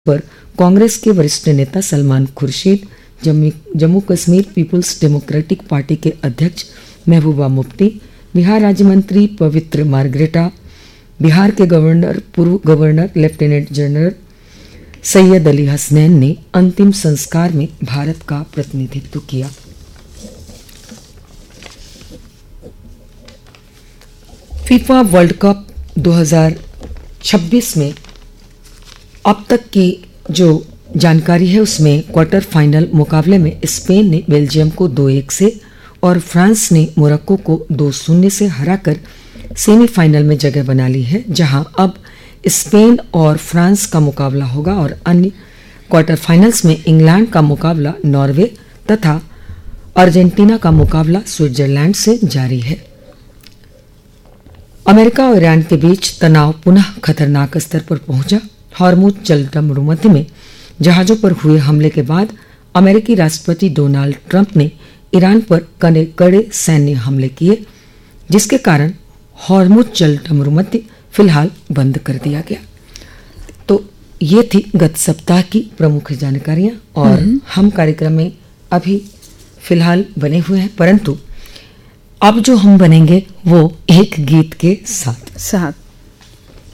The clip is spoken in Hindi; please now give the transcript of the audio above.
पर कांग्रेस के वरिष्ठ नेता Salman Khurshid, Jammu Kashmir people's democratic party के अध्यक्ष महबूबा मुफ्ती, बिहार राज्य मंत्री पवित्र मार्ग्रेटा, बिहार के पूर्व governor lieutenant general Syed Ali Hasnain ने अंतिम संस्कार में भारत का प्रतिनिधित्व किया। फीफा वर्ल्ड कप 2026 में अब तक की जो जानकारी है उसमें क्वार्टर फाइनल मुकाबले में स्पेन ने बेल्जियम को 2-1 से और फ्रांस ने मोरक्को को 2-0 से हराकर सेमीफाइनल में जगह बना ली है, जहां अब स्पेन और फ्रांस का मुकाबला होगा और अन्य क्वार्टर फाइनल्स में इंग्लैंड का मुकाबला नॉर्वे तथा अर्जेंटीना का मुकाबला स्विट्जरलैंड से जारी है। अमेरिका और ईरान के बीच तनाव पुनः खतरनाक स्तर पर पहुंचा। हॉर्मुज जलसंधि में जहाजों पर हुए हमले के बाद अमेरिकी राष्ट्रपति डोनाल्ड ट्रंप ने ईरान पर कड़े सैन्य हमले किए, जिसके कारण हॉर्मुज जलसंधि फिलहाल बंद कर दिया गया। तो ये थी गत सप्ताह की प्रमुख जानकारियां और हम कार्यक्रम में अभी फिलहाल बने हुए हैं, परंतु अब जो हम बनेंगे वो एक गीत के साथ।